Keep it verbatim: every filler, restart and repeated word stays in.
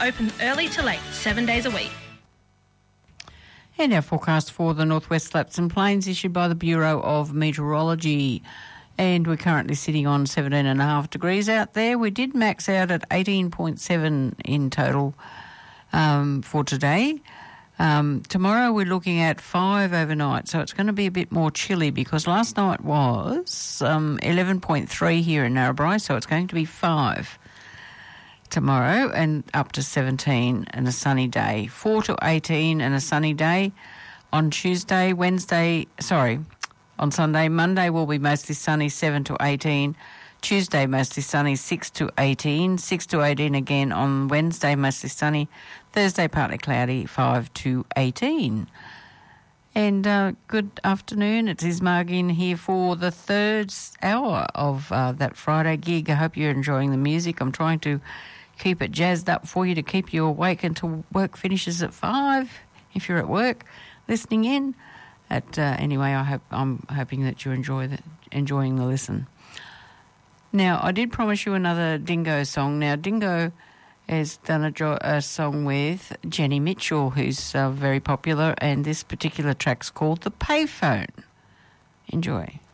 Open early to late, seven days a week. And our forecast for the Northwest Slaps and Plains issued by the Bureau of Meteorology. And we're currently sitting on seventeen and a half degrees out there. We did max out at eighteen point seven in total um, for today. Um, tomorrow we're looking at five overnight, so it's going to be a bit more chilly because last night was um, eleven point three here in Narrabri, so it's going to be five tomorrow and up to seventeen and a sunny day. four to eighteen and a sunny day on Tuesday, Wednesday, sorry, on Sunday. Monday will be mostly sunny, seven to eighteen. Tuesday mostly sunny, six to eighteen. six to eighteen again on Wednesday, mostly sunny. Thursday partly cloudy, five to eighteen. And uh, good afternoon, it's Ismargin here for the third hour of uh, that Friday gig. I hope you're enjoying the music. I'm trying to keep it jazzed up for you to keep you awake until work finishes at five. If you're at work, listening in. At uh, anyway, I hope I'm hoping that you enjoy the, enjoying the listen. Now, I did promise you another Dingo song. Now, Dingo has done a, jo- a song with Jenny Mitchell, who's uh, very popular, and this particular track's called The Payphone. Enjoy.